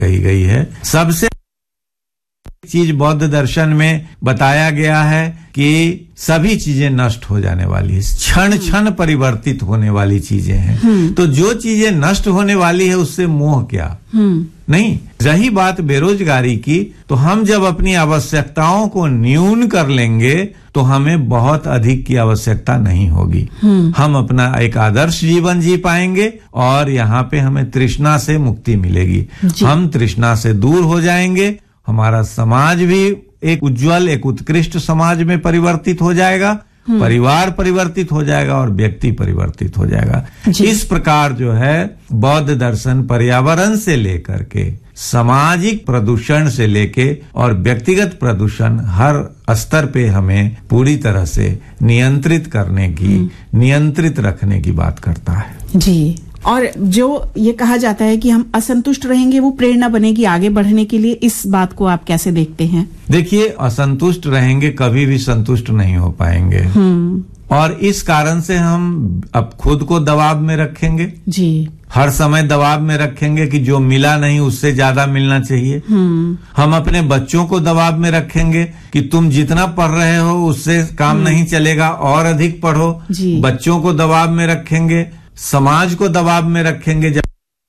कही गई है। सबसे चीज बौद्ध दर्शन में बताया गया है कि सभी चीजें नष्ट हो जाने वाली है, क्षण क्षण परिवर्तित होने वाली चीजें हैं। तो जो चीजें नष्ट होने वाली है उससे मोह क्या? नहीं। रही बात बेरोजगारी की, तो हम जब अपनी आवश्यकताओं को न्यून कर लेंगे तो हमें बहुत अधिक की आवश्यकता नहीं होगी। हम अपना एक आदर्श जीवन जी पाएंगे और यहाँ पे हमें तृष्णा से मुक्ति मिलेगी। हम तृष्णा से दूर हो जाएंगे, हमारा समाज भी एक उज्जवल, एक उत्कृष्ट समाज में परिवर्तित हो जाएगा, परिवार परिवर्तित हो जाएगा और व्यक्ति परिवर्तित हो जाएगा। इस प्रकार जो है बौद्ध दर्शन पर्यावरण से लेकर के सामाजिक प्रदूषण से लेके और व्यक्तिगत प्रदूषण हर स्तर पे हमें पूरी तरह से नियंत्रित करने की, नियंत्रित रखने की बात करता है। जी। और जो ये कहा जाता है कि हम असंतुष्ट रहेंगे वो प्रेरणा बनेगी आगे बढ़ने के लिए, इस बात को आप कैसे देखते हैं? देखिए, असंतुष्ट रहेंगे कभी भी संतुष्ट नहीं हो पाएंगे और इस कारण से हम अब खुद को दबाव में रखेंगे। जी। हर समय दबाव में रखेंगे कि जो मिला नहीं उससे ज्यादा मिलना चाहिए। हम अपने बच्चों को दबाव में रखेंगे कि तुम जितना पढ़ रहे हो उससे काम नहीं चलेगा, और अधिक पढ़ो। बच्चों को दबाव में रखेंगे, समाज को दबाव में रखेंगे। जब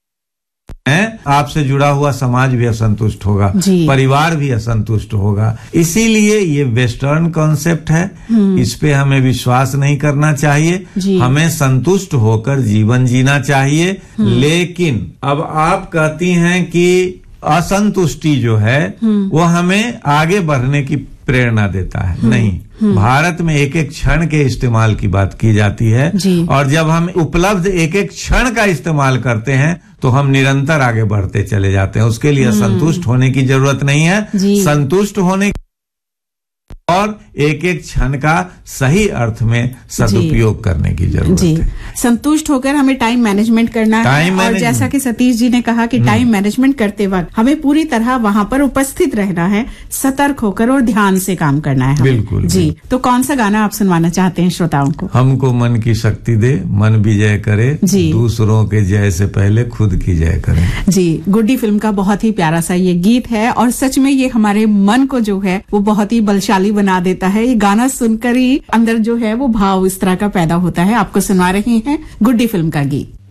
आपसे जुड़ा हुआ समाज भी असंतुष्ट होगा, परिवार भी असंतुष्ट होगा। इसीलिए ये वेस्टर्न कॉन्सेप्ट है, इस पे हमें विश्वास नहीं करना चाहिए। हमें संतुष्ट होकर जीवन जीना चाहिए। लेकिन अब आप कहती हैं कि असंतुष्टि जो है वो हमें आगे बढ़ने की प्रेरणा देता है। नहीं, भारत में एक एक क्षण के इस्तेमाल की बात की जाती है और जब हम उपलब्ध एक एक क्षण का इस्तेमाल करते हैं तो हम निरंतर आगे बढ़ते चले जाते हैं। उसके लिए संतुष्ट होने की जरूरत नहीं है, संतुष्ट होने और एक एक क्षण का सही अर्थ में सदुपयोग करने की जरूरत है। संतुष्ट होकर हमें टाइम मैनेजमेंट करना है और जैसा कि सतीश जी ने कहा कि टाइम मैनेजमेंट करते वक्त हमें पूरी तरह वहाँ पर उपस्थित रहना है, सतर्क होकर और ध्यान से काम करना है। बिल्कुल जी। तो कौन सा गाना आप सुनवाना चाहते हैं श्रोताओं को? हमको मन की शक्ति दे, मन विजय करे, दूसरों के जय से पहले खुद की जय करे। जी। गुड्डी फिल्म का बहुत ही प्यारा सा ये गीत है और सच में ये हमारे मन को जो है वो बहुत ही बलशाली बना देता है। ये गाना सुनकर ही अंदर जो है वो भाव इस तरह का पैदा होता है। आपको सुना रहे हैं गुड्डी फिल्म का गीत।